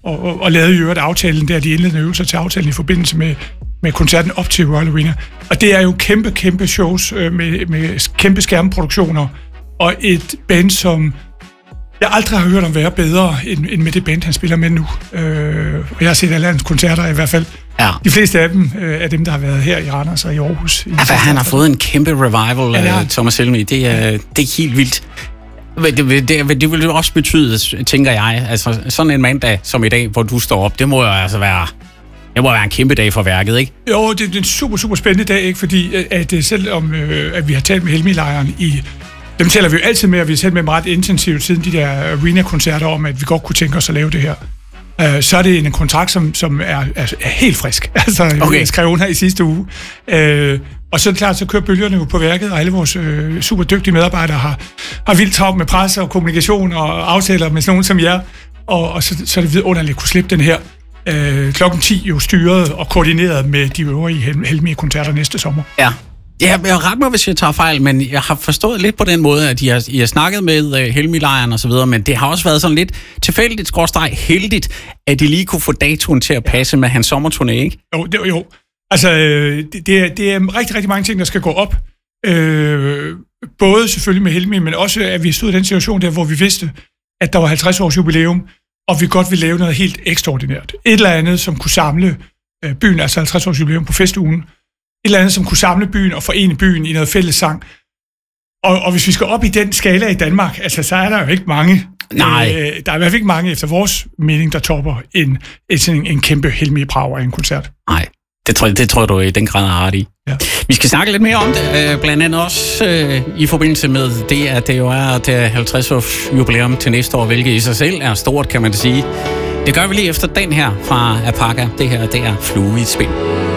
og lavede i øvrigt aftalen der, de indledende øvelser til aftalen i forbindelse med koncerten op til Royal Arena. Og det er jo kæmpe shows med kæmpe skærmproduktioner, og et band, som jeg aldrig har hørt om være bedre end med det band, han spiller med nu. Og jeg har set alle hans koncerter i hvert fald. Ja. De fleste af dem er dem, der har været her i Randers og i Aarhus. Han har fået en kæmpe revival, Thomas Helmig. Det er helt vildt. Det vil jo også betyde, tænker jeg, altså sådan en mandag som i dag, hvor du står op, det må jo altså være... Det må være en kæmpe dag for værket, ikke? Jo, det er en super spændende dag, ikke? Fordi at selvom at vi har talt med Helmig-lejren dem taler vi jo altid med, og vi har talt med dem ret intensivt siden de der arena-koncerter om, at vi godt kunne tænke os at lave det her. Så er det en kontrakt, som er helt frisk. Altså, okay. Jeg skrev under i sidste uge. Og så klart, så kører bølgerne jo på værket, og alle vores super dygtige medarbejdere har vildt travlt med presse og kommunikation og aftaler med sådan nogen som jer. Og så er det vidunderligt at kunne slippe den her klokken 10 jo styret og koordineret med de øvrige Helmig-koncerter næste sommer. Ja. Ja, jeg ret mig, hvis jeg tager fejl, men jeg har forstået lidt på den måde, at I har snakket med Helmig-lejren og så videre, men det har også været sådan lidt tilfældigt, heldigt, at de lige kunne få datoen til at passe med hans sommerturné, ikke? Jo. Altså, det er rigtig mange ting, der skal gå op. Både selvfølgelig med Helmig, men også, at vi stod i den situation der, hvor vi vidste, at der var 50 års jubilæum, og vi godt ville lave noget helt ekstraordinært. Et eller andet, som kunne samle byen, altså 50 års jubilæum på festugen. Et eller andet, som kunne samle byen og forene byen i noget fælles sang. Og hvis vi skal op i den skala i Danmark, altså, så er der jo ikke mange. Nej. Der er i hvert fald ikke mange, efter vores mening, der topper en kæmpe Helmig-brager i en koncert. Nej, det tror du i den grad er ret i. Ja. Vi skal snakke lidt mere om det, blandt andet også i forbindelse med det, at det jo er det 50-års jubilæum til næste år, hvilket i sig selv er stort, kan man sige. Det gør vi lige efter den her fra Apaka. Det her, det er Flue i et spil.